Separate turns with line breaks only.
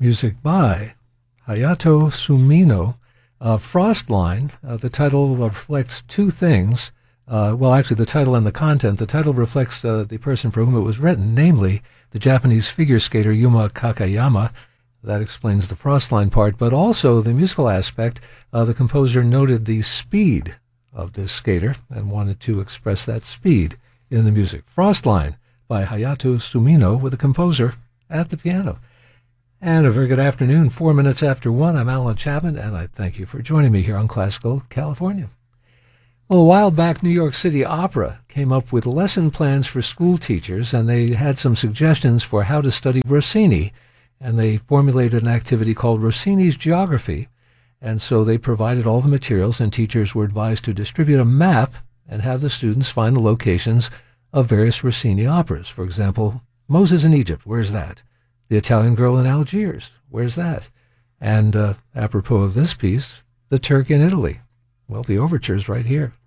Music by Hayato Sumino. Frostline, the title reflects two things. Actually, the title and the content. The title reflects the person for whom it was written, namely the Japanese figure skater Yuma Kakayama. That explains the Frostline part, but also the musical aspect. The composer noted the speed of this skater and wanted to express that speed in the music. Frostline by Hayato Sumino with the composer at the piano. And a very good afternoon, 4 minutes after 1. I'm Alan Chapman, and I thank you for joining me here on Classical California. Well, a while back, New York City Opera came up with lesson plans for school teachers, and they had some suggestions for how to study Rossini, and they formulated an activity called Rossini's Geography. And so they provided all the materials, and teachers were advised to distribute a map and have the students find the locations of various Rossini operas. For example, Moses in Egypt, where's that? The Italian Girl in Algiers, where's that? And apropos of this piece, The Turk in Italy. Well, the overture's right here.